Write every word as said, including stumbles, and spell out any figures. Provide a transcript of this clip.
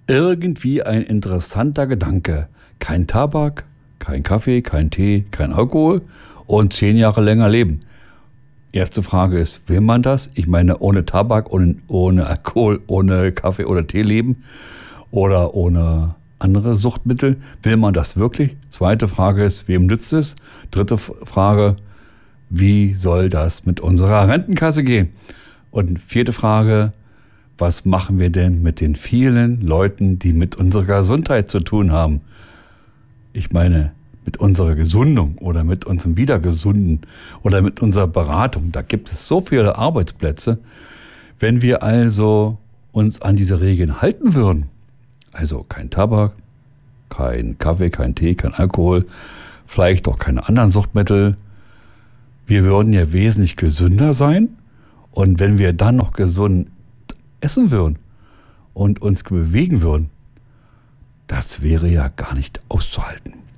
Irgendwie ein interessanter Gedanke. Kein Tabak, kein Kaffee, kein Tee, kein Alkohol und zehn Jahre länger leben. Erste Frage ist, will man das? Ich meine, ohne Tabak, ohne, ohne Alkohol, ohne Kaffee oder Tee leben oder ohne andere Suchtmittel. Will man das wirklich? Zweite Frage ist, wem nützt es? Dritte Frage, wie soll das mit unserer Rentenkasse gehen? Und vierte Frage, was machen wir denn mit den vielen Leuten, die mit unserer Gesundheit zu tun haben? Ich meine, mit unserer Gesundung oder mit unserem Wiedergesunden oder mit unserer Beratung. Da gibt es so viele Arbeitsplätze. Wenn wir also uns an diese Regeln halten würden, also kein Tabak, kein Kaffee, kein Tee, kein Alkohol, vielleicht auch keine anderen Suchtmittel, wir würden ja wesentlich gesünder sein. Und wenn wir dann noch gesund essen würden und uns bewegen würden, das wäre ja gar nicht auszuhalten.